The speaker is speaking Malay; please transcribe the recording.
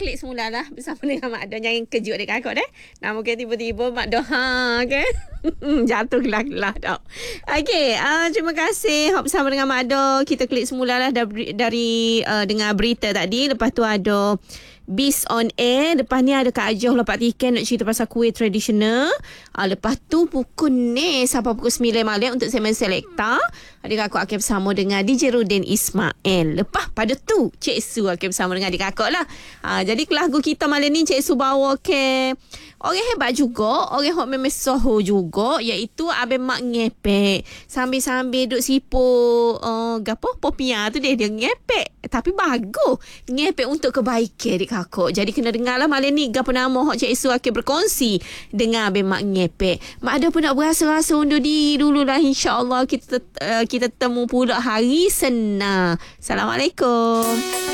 klik semula lah bersama dengan Mak Don. Jangan kejut dekat kakak deh. Nah, mungkin tiba-tiba Mak Don kan. Jatuh kelah-kelah dah. Okey, terima kasih bersama dengan Mak Don. Kita klik semula lah dari dengar berita tadi. Lepas tu ada Beast on Air. Lepas ni ada Kak Ajoh Lopak Tiken nak cerita pasal kuih tradisional. Lepas tu pukul ni sampai pukul 9 malam untuk segmen Selekta. Adik kakak akan bersama dengan DJ Rudin Ismail. Lepas pada tu Cik Su akan bersama dengan adik kakak lah. Jadi lagu kita malam ni Cik Su bawa ke orang hebat juga, orang yang memang soho juga, iaitu Abang Mak ngepek. Sambil-sambil duk sipur gapo popia tu dia ngepek. Tapi bagus. Ngepek untuk kebaikan dik kakak. Jadi kena dengarlah malam ni gapo nama hok Cik Su akan berkongsi dengan Abang Mak ngepek. Mak ada pun nak berasa-rasa undur diri dululah, insya-Allah kita temu pula hari Senin. Assalamualaikum.